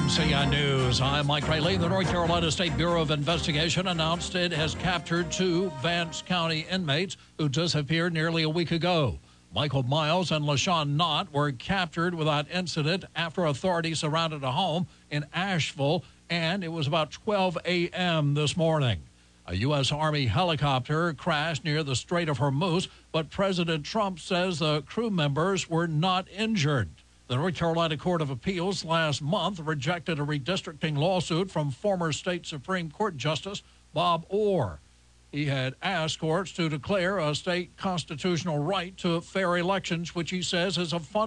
WNCN News. I'm Mike Rayleigh. The North Carolina State Bureau of Investigation announced it has captured 2 Vance County inmates who disappeared nearly a week ago. Michael Miles and LaShawn Knott were captured without incident after authorities surrounded a home in Asheville, and it was about 12 a.m. this morning. A U.S. Army helicopter crashed near the Strait of Hormuz, but President Trump says the crew members were not injured. The North Carolina Court of Appeals last month rejected a redistricting lawsuit from former state Supreme Court Justice Bob Orr. He had asked courts to declare a state constitutional right to fair elections, which he says is a fundamental